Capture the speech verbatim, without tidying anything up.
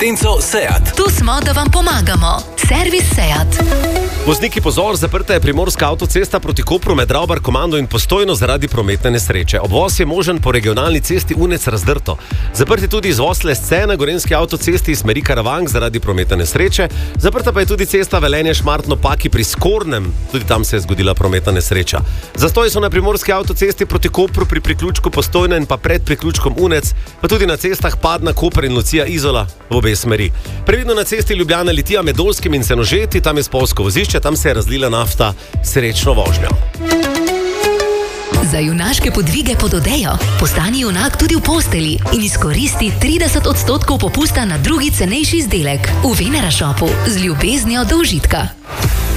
kompetenco SEAT. Tu smo, da vam pomagamo. Servis SEAT. Vozniki pozor, zaprta je primorska avtocesta proti Kopru med Ravbar komando in Postojno zaradi prometne nesreče. Obvoz je možen po regionalni cesti Unec Razdrto. Zaprt je tudi izvoz Lesce na gorenjski avtocesti iz smeri Karavank zaradi prometne nesreče. Zaprta pa je tudi cesta Velenje Šmartno Paki pri Skornem, tudi tam se je zgodila prometna nesreča. Zastoji so na primorski avtocesti proti Kopru pri priključku Postojna in pa pred priključkom Unec, pa tudi na cestah Padna, Koper in Lucija Izola v obe smeri. Previdno na cesti Ljubljana Litija med Dolskim in Senožeti, tam je spolzko vozišče, tam se je razlila nafta. Srečno vožnjo. Za junaške podvige pod odejo postani junak tudi v posteli in izkoristi trideset odstotkov popusta na drugi cenejši izdelek v Venera Shopu z ljubeznijo do užitka.